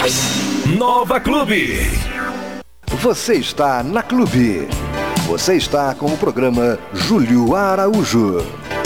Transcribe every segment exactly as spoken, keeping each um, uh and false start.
Nova Clube. Você está na Clube. Você está com o programa Júlio Araújo.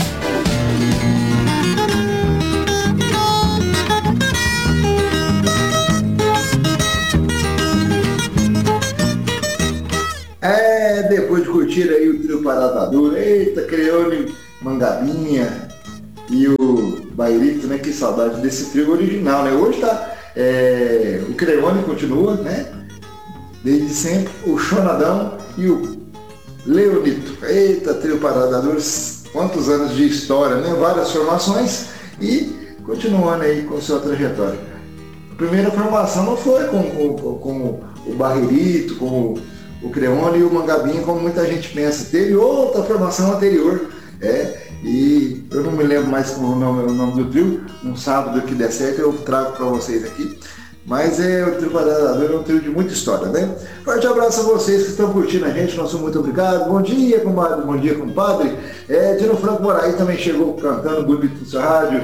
É, depois de curtir aí o trio Parada Dura, eita, Creone, Mangabinha e o Bairrito, né? Que saudade desse trio original, né? Hoje tá, é, o Creone continua, né? Desde sempre, o Chonadão e o Leonito. Eita, trio Parada Dura, quantos anos de história, né? Várias formações e continuando aí com sua trajetória. A primeira formação não foi com, com, com o Bairrito, com o o Creone e o Mangabinha, como muita gente pensa. Teve outra formação anterior, é, e eu não me lembro mais como o nome, o nome do trio. Um sábado que der certo eu trago para vocês aqui. Mas é, o trio Parada Dura é um trio de muita história, né? Forte abraço a vocês que estão curtindo a gente, nosso muito obrigado. Bom dia, comadre, bom dia, compadre. É, Dino Franco Moraes também chegou cantando bonito no seu rádio.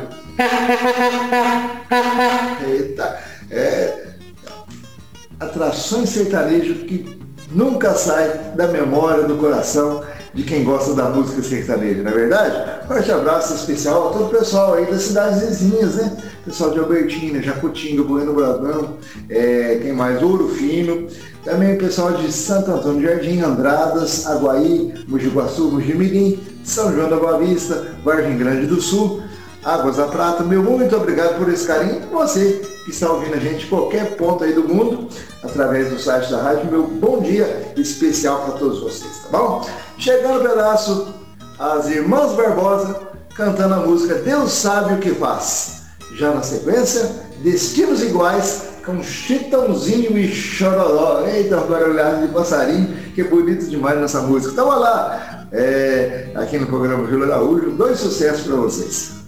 Eita, é, atrações sertanejo que nunca sai da memória, do coração de quem gosta da música sertaneja, não é verdade? Forte abraço especial a todo o pessoal aí das cidades vizinhas, né? Pessoal de Albertina, Jacutinga, Bueno Brandão, é, quem mais? Ouro Fino. Também o pessoal de Santo Antônio de Jardim, Andradas, Aguaí, Mogi Guaçu, Mogi Mirim, São João da Boa Vista, Vargem Grande do Sul, Águas da Prata. Meu muito obrigado por esse carinho. Você que está ouvindo a gente em qualquer ponto aí do mundo, através do site da rádio, meu bom dia especial para todos vocês, tá bom? Chegando no pedaço, as Irmãs Barbosa cantando a música Deus Sabe o que Faz. Já na sequência, Destinos Iguais com Chitãozinho e Chororó. Eita, agora olhada de passarinho, que bonito demais nessa música. Então, olha lá, é, aqui no programa Júlio Araújo, dois sucessos para vocês.